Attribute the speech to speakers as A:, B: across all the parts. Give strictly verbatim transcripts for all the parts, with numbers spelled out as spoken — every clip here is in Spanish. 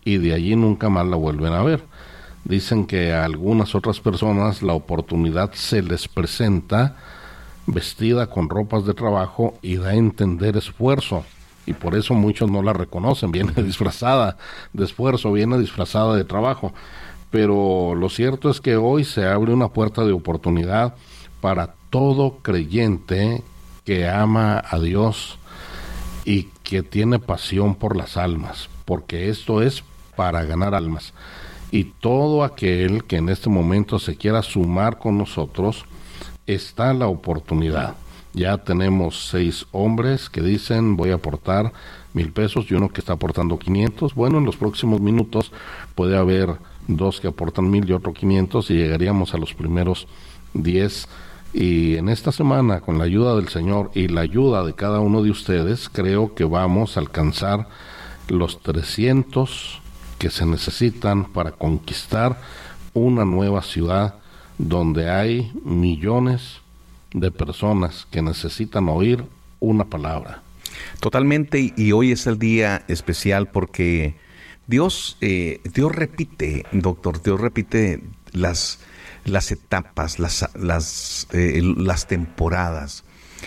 A: y de allí nunca más la vuelven a ver. Dicen que a algunas otras personas la oportunidad se les presenta vestida con ropas de trabajo y da a entender esfuerzo, y por eso muchos no la reconocen. Viene disfrazada de esfuerzo, viene disfrazada de trabajo, pero lo cierto es que hoy se abre una puerta de oportunidad para todo creyente que ama a Dios y que tiene pasión por las almas, porque esto es para ganar almas. Y todo aquel que en este momento se quiera sumar con nosotros, está la oportunidad. Ya tenemos seis hombres que dicen voy a aportar mil pesos y uno que está aportando quinientos. Bueno, en los próximos minutos puede haber dos que aportan mil y otro quinientos y llegaríamos a los primeros diez. Y en esta semana, con la ayuda del Señor y la ayuda de cada uno de ustedes, creo que vamos a alcanzar los trescientos que se necesitan para conquistar una nueva ciudad donde hay millones de personas que necesitan oír una palabra.
B: Totalmente, y hoy es el día especial porque Dios, eh, Dios repite, doctor, Dios repite las, las etapas, las, las, eh, las temporadas,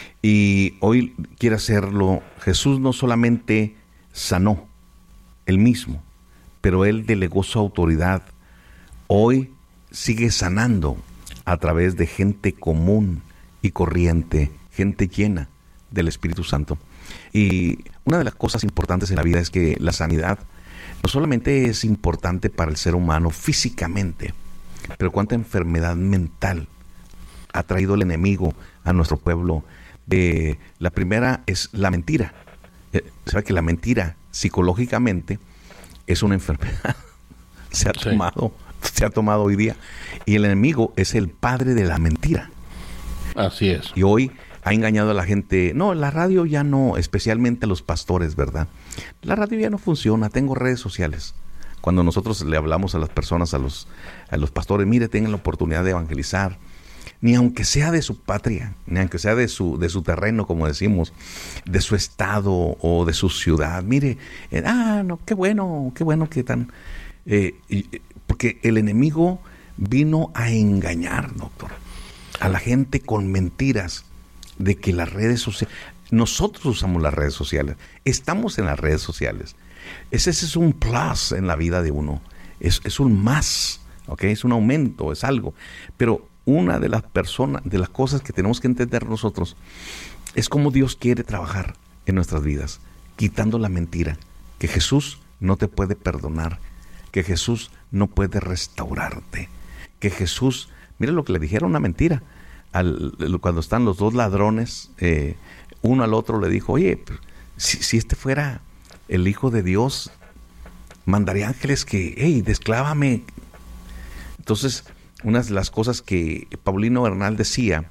B: y hoy quiere hacerlo. Jesús no solamente sanó, Él mismo, pero Él delegó su autoridad. Hoy sigue sanando a través de gente común y corriente, gente llena del Espíritu Santo. Y una de las cosas importantes en la vida es que la sanidad no solamente es importante para el ser humano físicamente, pero cuánta enfermedad mental ha traído el enemigo a nuestro pueblo. De, la primera es la mentira. Eh, ¿Sabe que la mentira psicológicamente es una enfermedad? Se ha tomado, sí. se ha tomado hoy día. Y el enemigo es el padre de la mentira.
A: Así es.
B: Y hoy ha engañado a la gente. No, la radio ya no, especialmente a los pastores, ¿verdad? La radio ya no funciona, tengo redes sociales. Cuando nosotros le hablamos a las personas, a los, a los pastores, mire, tengan la oportunidad de evangelizar, ni aunque sea de su patria, ni aunque sea de su, de su terreno, como decimos, de su estado o de su ciudad. Mire, eh, ah, no, qué bueno, qué bueno que tan... Eh, porque el enemigo vino a engañar, doctor, a la gente con mentiras de que las redes sociales... Nosotros usamos las redes sociales, estamos en las redes sociales. Ese, ese es un plus en la vida de uno, es, es un más, ¿ok? Es un aumento, es algo. Pero una de las personas, de las cosas que tenemos que entender nosotros, es cómo Dios quiere trabajar en nuestras vidas, quitando la mentira, que Jesús no te puede perdonar, que Jesús no puede restaurarte, que Jesús, mira lo que le dijeron, una mentira. Al, cuando están los dos ladrones, eh, uno al otro le dijo, oye, si, si este fuera el Hijo de Dios, mandaría ángeles que, hey, desclávame. Entonces, una de las cosas que Paulino Bernal decía,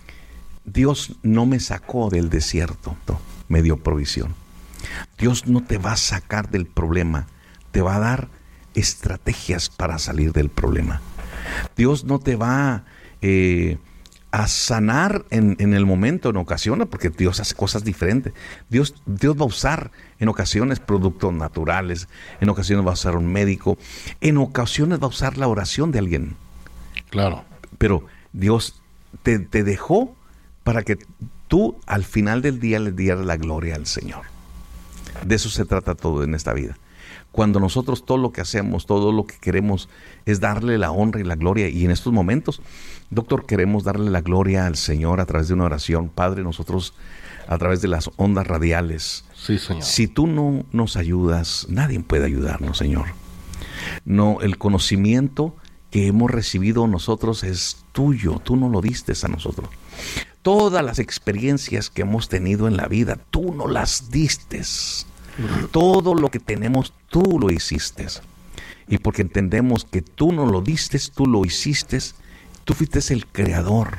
B: Dios no me sacó del desierto, no, me dio provisión. Dios no te va a sacar del problema, te va a dar estrategias para salir del problema. Dios no te va eh, a sanar en, en el momento, en ocasiones, porque Dios hace cosas diferentes. Dios, Dios va a usar en ocasiones productos naturales, en ocasiones va a usar un médico, en ocasiones va a usar la oración de alguien.
A: Claro.
B: Pero Dios te, te dejó para que tú al final del día le dieras la gloria al Señor. De eso se trata todo en esta vida. Cuando nosotros todo lo que hacemos, todo lo que queremos es darle la honra y la gloria. Y en estos momentos, doctor, queremos darle la gloria al Señor a través de una oración. Padre, nosotros a través de las ondas radiales.
A: Sí, Señor.
B: Si tú no nos ayudas, nadie puede ayudarnos, Señor. No, el conocimiento que hemos recibido nosotros es tuyo. Tú no lo diste a nosotros. Todas las experiencias que hemos tenido en la vida, tú no las diste. Todo lo que tenemos, tú lo hiciste. Y porque entendemos que tú no lo diste, tú lo hiciste, tú fuiste el creador.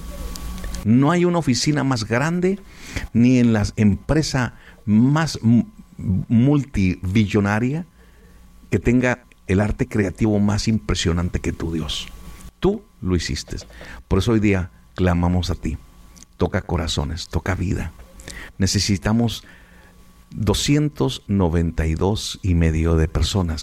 B: No hay una oficina más grande, ni en la empresa más multibillonaria que tenga el arte creativo más impresionante que tú, Dios. Tú lo hiciste. Por eso hoy día clamamos a ti. Toca corazones, toca vida. Necesitamos doscientos noventa y dos y medio de personas